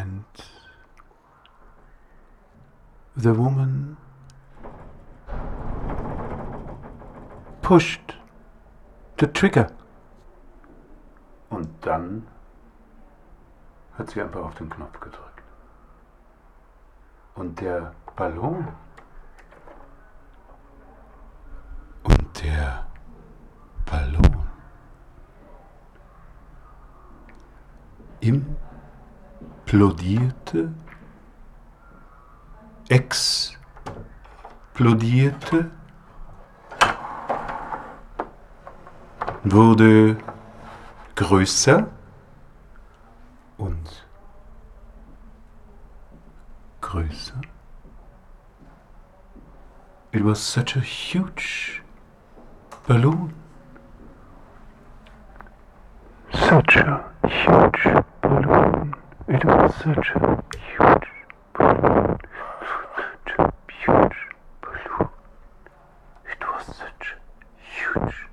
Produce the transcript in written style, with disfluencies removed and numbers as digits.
and the woman pushed the trigger. Und dann hat sie einfach auf den Knopf gedrückt. Und der Ballon implodierte, explodierte, wurde größer und größer. It was such a huge balloon. Such a huge balloon. It was such a huge balloon. Such a huge balloon. It was such a huge